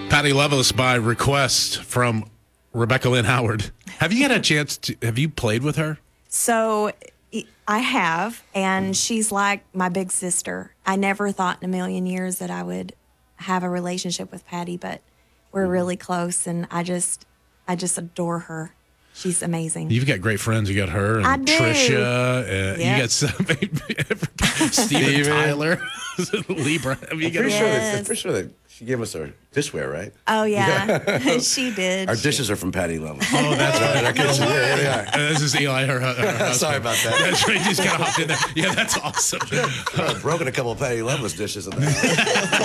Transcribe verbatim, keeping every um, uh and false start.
Patty Loveless by request from Rebecca Lynn Howard. Have you had a chance to, have you played with her? So I have, and she's like my big sister. I never thought in a million years that I would have a relationship with Patty, but we're really close, and I just, I just adore her. She's amazing. You've got great friends. You got her and I do. Trisha. Uh, Yep. You got some, Steven Tyler, Libra. Have you I'm got pretty, sure that, I'm Yes. pretty sure that she gave us our dishware, right? Oh, yeah, she did. Our She- dishes are from Patty Love. Oh, that's right. Our kitchen. Yeah, yeah, they are. Uh, this is Eli, her, her husband. Sorry about that. That's right. Just kind of hopped in there. Yeah, that's awesome. I've broken a couple of Patty Loveless dishes in the house.